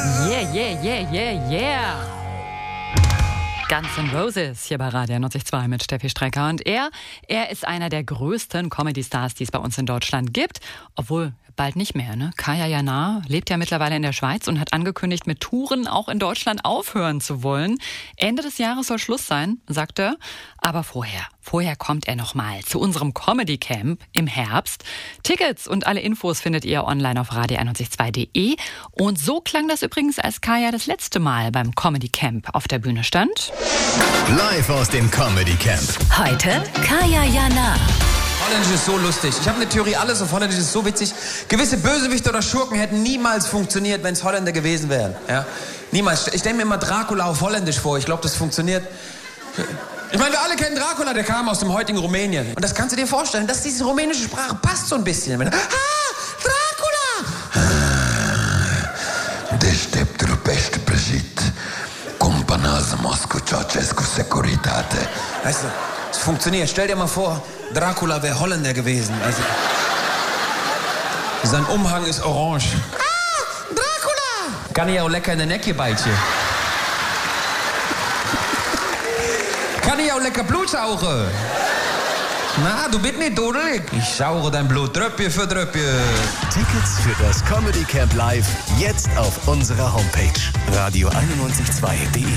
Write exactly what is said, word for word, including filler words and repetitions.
Yeah, yeah, yeah, yeah, yeah. Guns N' Roses hier bei Radio neunzig Komma zwei mit Steffi Strecker. Und er, er ist einer der größten Comedy-Stars, die es bei uns in Deutschland gibt. Obwohl, bald nicht mehr, ne? Kaya Jana lebt ja mittlerweile in der Schweiz und hat angekündigt, mit Touren auch in Deutschland aufhören zu wollen. Ende des Jahres soll Schluss sein, sagt er. Aber vorher, vorher kommt er noch mal zu unserem Comedy Camp im Herbst. Tickets und alle Infos findet ihr online auf radio einundneunzig Komma zwei punkt de. Und so klang das übrigens, als Kaya das letzte Mal beim Comedy Camp auf der Bühne stand. Live aus dem Comedy Camp. Heute Kaya Jana. Holländisch ist so lustig. Ich habe eine Theorie, alles auf Holländisch ist so witzig. Gewisse Bösewichte oder Schurken hätten niemals funktioniert, wenn es Holländer gewesen wären. Ja? Niemals. Ich stelle mir immer Dracula auf Holländisch vor. Ich glaube, das funktioniert. Ich meine, wir alle kennen Dracula, der kam aus dem heutigen Rumänien. Und das kannst du dir vorstellen, dass diese rumänische Sprache passt so ein bisschen. Wenn, ah, Dracula! Deștept rupește prăjit. Companaza Moscow Ceausescu Securitate. Weißt du, es funktioniert. Stell dir mal vor, Dracula wäre Holländer gewesen. Also, sein Umhang ist orange. Ah, Dracula! Kann ich auch lecker in den Necke beißen. Kann ich auch lecker Blut saugen? Na, du bist nicht dodelig. Ich sauge dein Blut Tröpfchen für Tröpfchen. Tickets für das Comedy Camp live jetzt auf unserer Homepage radio einundneunzig Komma zwei punkt de.